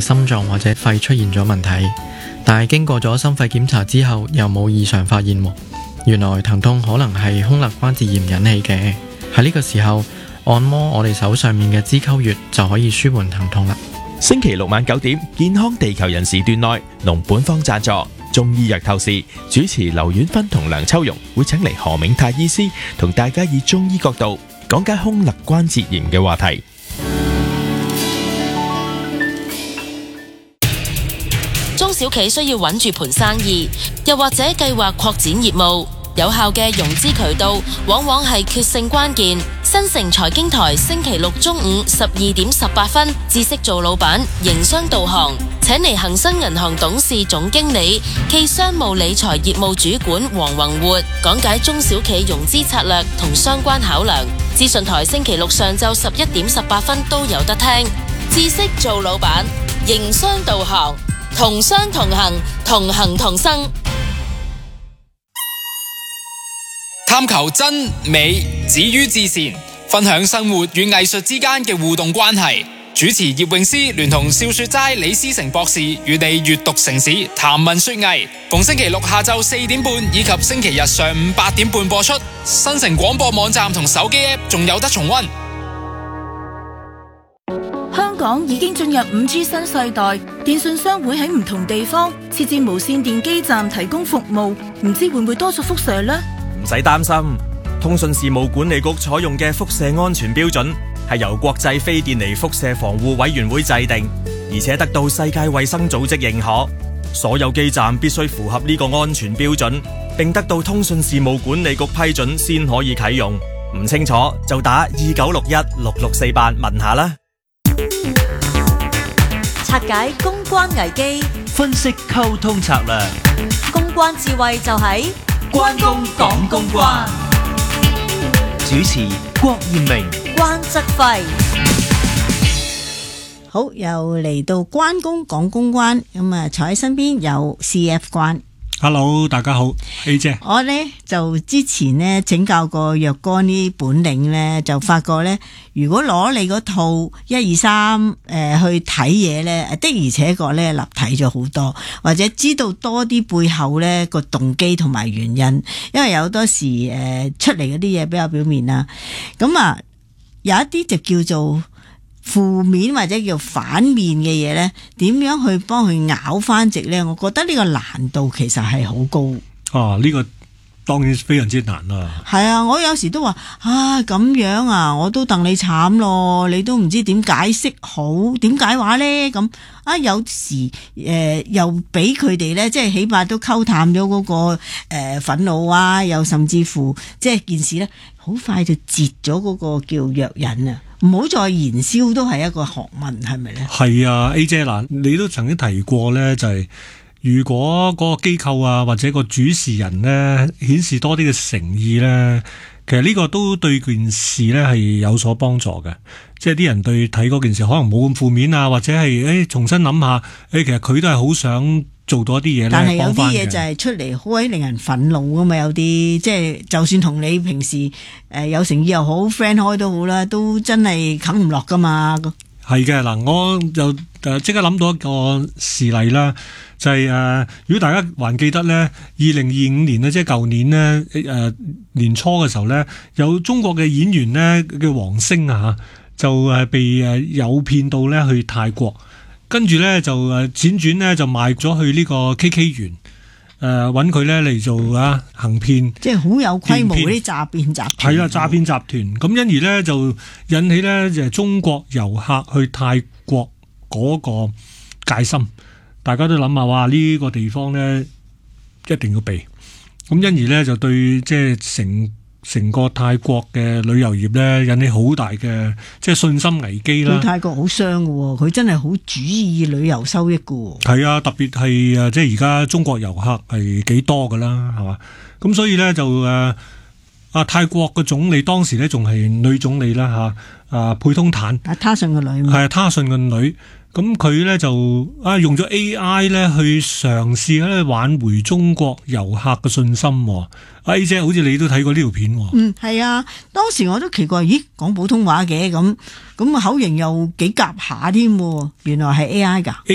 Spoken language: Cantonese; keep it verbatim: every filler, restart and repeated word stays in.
心臟或者肺出現咗問題，但係經過咗心肺檢查之後又冇異常發現。原來疼痛可能係胸肋關節炎引起嘅。喺呢個時候按摩我哋手上面嘅支溝穴就可以舒緩疼痛啦。 星期六晚九點，健康地球人時段內，龍本方贊助中醫藥透視，主持劉婉芬同梁秋容會請嚟何銘泰醫師同大家以中醫角度講解胸肋關節炎嘅話題。 中小企需要穩住盤生意，又或者計劃擴展業務，有效嘅融資渠道往往係決勝關鍵。新城財經台星期六中午十二點十八分，知識做老闆，營商導航，請嚟恒生銀行董事總經理暨商務理財業務主管黃宏活講解中小企融資策略同相關考量。資訊台星期六上晝十一點十八分都有得聽。知識做老闆，營商導航，同商同行，同行同生。 探求真美止於至善，分享生活與藝術之間嘅互動關係。主持葉詠詩聯同笑說齋李思成博士與你閱讀城市談文說藝，逢星期六下晝四點半以及星期日上午八點半播出。新城廣播網站同手機 App 仲有得重溫。 香港已經進入五 G 新世代，電信商會喺唔同地方設置無線電基站提供服務，唔知會唔會多咗輻射呢？ 唔使擔心，通訊事務管理局採用嘅輻射安全標準係由國際非電離輻射防護委員會制定，而且得到世界衛生組織認可。所有基站必須符合呢個安全標準，並得到通訊事務管理局批准先可以啟用。唔清楚就打二九六一六六四八問下啦。 拆解公關危機， 分析溝通策略， 公關智慧就喺關公講公關。主持郭艷明、 關則輝。 好，又嚟到關公講公關，咁啊坐喺身邊有 C F 關。 Hello， 大家好 ，A 姐。 我呢就之前呢請教過若干啲本領呢，就發覺呢，如果攞你嗰套一二三誒去睇嘢呢，的而且確呢立體咗好多，或者知道多啲背後呢個動機同埋原因，因為有好多時誒、呃、出嚟嗰啲嘢比較表面啦。咁啊，有一啲就叫做負面或者叫反面嘅嘢呢，點樣去幫佢咬翻直呢？我覺得呢個難度其實係好高。 啊，呢、這個當然非常之難啦。 係啊，我有時都話啊，咁樣啊，我都戥你慘咯，你都唔知點解釋好，點解話呢？咁啊，有時誒、呃、又俾佢哋呢，即係起碼都溝淡咗嗰、那個誒、呃、憤怒啊，又甚至乎即係件事呢，好快就截咗嗰個叫藥引啊。唔好再燃燒都係一個學問，係咪咧？係啊 ，A 姐嗱，你都曾經提過咧，就係、是、如果嗰個機構啊或者個主持人咧顯示多啲嘅誠意咧，其實呢個都對件事咧係有所幫助嘅。即係啲人對睇嗰件事可能冇咁負面啊，或者係誒、欸、重新諗下，誒、欸、其實佢都係好想做到一啲嘢咧， 但係有啲嘢就係出嚟好鬼令人憤怒噶嘛，有啲即係就算同你平時誒、呃、有誠意又好 friend 開都好啦，都真係啃唔落噶嘛。 係嘅嗱，我就誒即刻諗到一個事例啦，就係、是、誒、呃、如果大家還記得咧，二零二五年咧，即係舊年咧誒、呃、年初嘅時候咧，有中國嘅演員咧叫黃星啊，就誒被誒誘騙到咧去泰國。跟住咧就誒輾轉咧就賣咗去呢個 K K 園，誒揾佢咧嚟做啊行騙， 即係好有規模嗰啲詐騙集團。 係啦，詐騙集團。咁因而咧就引起咧就係中國遊客去泰國嗰個戒心，大家都諗下，哇呢個地方咧一定要避。咁因而咧就對即係成成個泰國嘅旅遊業咧引起好大嘅即係信心危機啦。 對泰國好傷嘅喎，佢真係好主意旅遊收益嘅喎。 係啊，特別係誒即係而家中國遊客係幾多㗎啦，係嘛？咁所以咧就誒啊、呃、泰國嘅總理當時咧仲係女總理啦嚇，啊佩通坦。 啊他信個女。 係啊，他信個女。咁佢咧就啊用咗 A I 咧去嘗試咧挽回中國遊客嘅信心。A 姐好似你都睇過呢條片。 嗯，係啊，當時我都奇怪，咦講普通話嘅咁，咁口型又幾夾下添，原來係 A I 㗎。